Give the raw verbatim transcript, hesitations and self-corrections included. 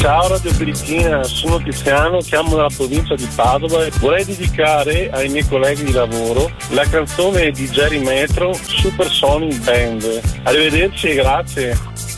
Ciao Radio Birichina, sono Tiziano, chiamo dalla provincia di Padova e vorrei dedicare ai miei colleghi di lavoro la canzone di Jerry Metro, Super Sonic Band. Arrivederci e grazie.